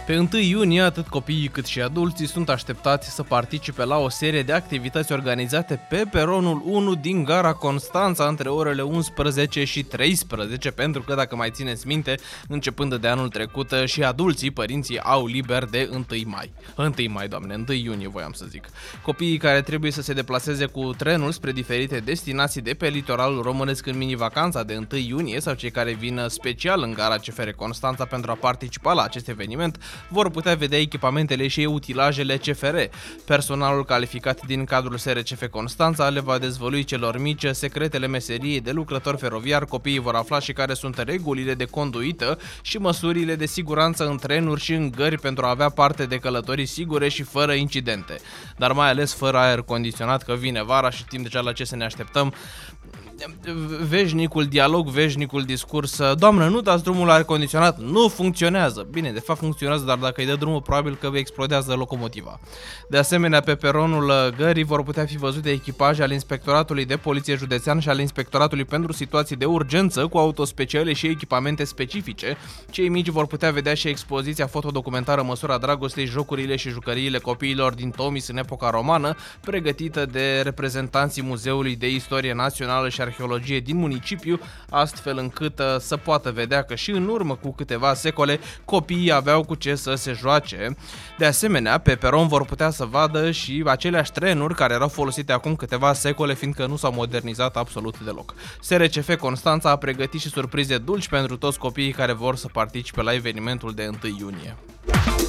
Pe 1 iunie, atât copiii cât și adulții sunt așteptați să participe la o serie de activități organizate pe peronul 1 din gara Constanța între orele 11 și 13, pentru că, dacă mai țineți minte, începând de anul trecut, și adulții, părinții, au liber de 1 iunie, voiam să zic. Copiii care trebuie să se deplaseze cu trenul spre diferite destinații de pe litoralul românesc în mini-vacanța de 1 iunie sau cei care vin special în gara CFR Constanța pentru a participa la acest eveniment vor putea vedea echipamentele și utilajele CFR. Personalul calificat din cadrul SRCF Constanța le va dezvălui celor mici secretele meseriei de lucrător feroviar. Copiii vor afla și care sunt regulile de conduită și măsurile de siguranță în trenuri și în gări pentru a avea parte de călătorii sigure și fără incidente. Dar mai ales fără aer condiționat, că vine vara și știm deja la ce să ne așteptăm. Veșnicul dialog, veșnicul discurs: doamnă, nu dați drumul la aer condiționat, nu funcționează. Bine, de fapt funcționează, dar dacă îi dă drumul, probabil că explodează locomotiva. De asemenea, pe peronul gării vor putea fi văzute echipaje al Inspectoratului de Poliție Județean și al Inspectoratului pentru Situații de Urgență cu autospeciale și echipamente specifice. Cei mici vor putea vedea și expoziția fotodocumentară Măsura Dragostei, jocurile și jucăriile copiilor din Tomis în epoca romană, pregătită de reprezentanții Muzeului de Istorie Națională și Arheologie din municipiu, astfel încât să poată vedea că și în urmă cu câteva secole copiii aveau cu ce să se joace. De asemenea, pe peron vor putea să vadă și aceleași trenuri care erau folosite acum câteva secole, fiindcă nu s-au modernizat absolut deloc. SRCF Constanța a pregătit și surprize dulci pentru toți copiii care vor să participe la evenimentul de 1 iunie.